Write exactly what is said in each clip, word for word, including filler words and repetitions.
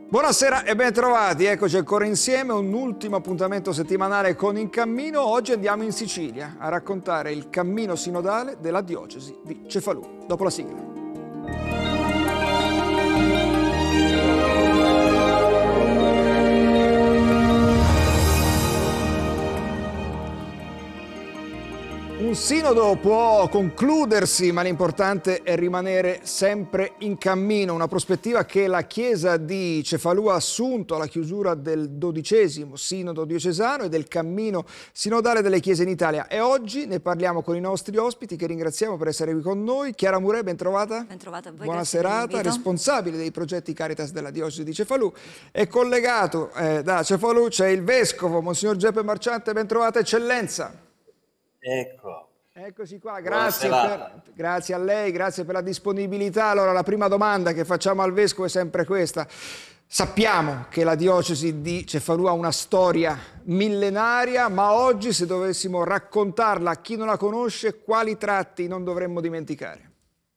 Buonasera e ben trovati, eccoci ancora insieme, un ultimo appuntamento settimanale con In Cammino. Oggi andiamo in Sicilia a raccontare il cammino sinodale della diocesi di Cefalù. Dopo la sigla. Un sinodo può concludersi, ma l'importante è rimanere sempre in cammino, una prospettiva che la Chiesa di Cefalù ha assunto alla chiusura del dodicesimo sinodo diocesano e del cammino sinodale delle Chiese in Italia. E oggi ne parliamo con i nostri ospiti, che ringraziamo per essere qui con noi. Chiara Murè, ben trovata. Ben trovata a voi. Buona serata, responsabile dei progetti Caritas della Diocesi di Cefalù. E collegato eh, da Cefalù c'è il Vescovo, Monsignor Geppe Marciante, ben trovata Eccellenza. Ecco. Eccoci qua, grazie, per, grazie a lei, grazie per la disponibilità. Allora, la prima domanda che facciamo al Vescovo è sempre questa. Sappiamo che la diocesi di Cefalù ha una storia millenaria, ma oggi, se dovessimo raccontarla a chi non la conosce, quali tratti non dovremmo dimenticare?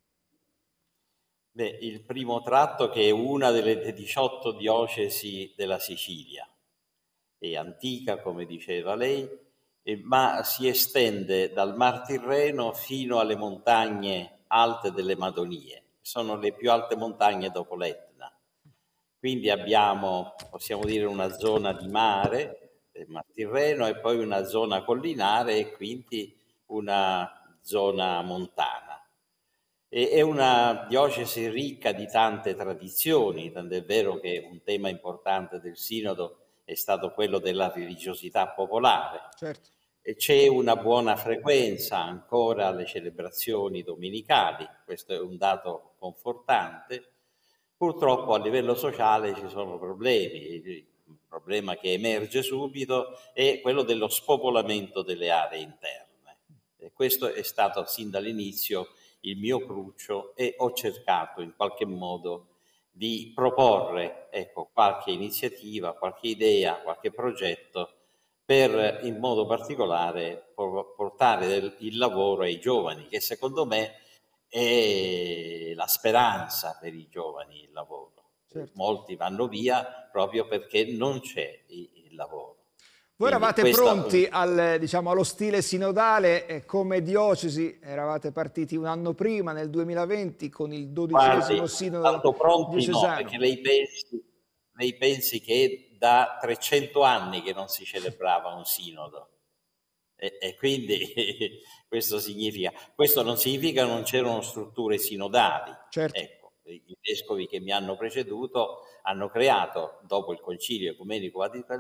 Beh, il primo tratto, che è una delle diciotto diocesi della Sicilia, è antica, come diceva lei, ma si estende dal Mar Tirreno fino alle montagne alte delle Madonie. Sono le più alte montagne dopo l'Etna. Quindi abbiamo, possiamo dire, una zona di mare, del Mar Tirreno, e poi una zona collinare e quindi una zona montana. E è una diocesi ricca di tante tradizioni, tant'è vero che un tema importante del Sinodo è stato quello della religiosità popolare. Certo. E c'è una buona frequenza ancora alle celebrazioni domenicali, questo è un dato confortante. Purtroppo a livello sociale ci sono problemi, il problema che emerge subito è quello dello spopolamento delle aree interne. E questo è stato sin dall'inizio il mio cruccio e ho cercato in qualche modo di proporre, ecco, qualche iniziativa, qualche idea, qualche progetto per in modo particolare portare il lavoro ai giovani, che secondo me è la speranza per i giovani, il lavoro. Certo. Molti vanno via proprio perché non c'è il lavoro. Voi Quindi eravate questa... pronti al, diciamo, allo stile sinodale, eh, come diocesi, eravate partiti un anno prima, nel duemilaventi, con il dodicesimo sinodo tanto pronti diocesano. No, perché lei pensi, lei pensi che è da trecento anni che non si celebrava un sinodo. E, e quindi questo significa, questo non significa che non c'erano strutture sinodali. Certo. Ecco, i vescovi che mi hanno preceduto hanno creato, dopo il Concilio Ecumenico Vaticano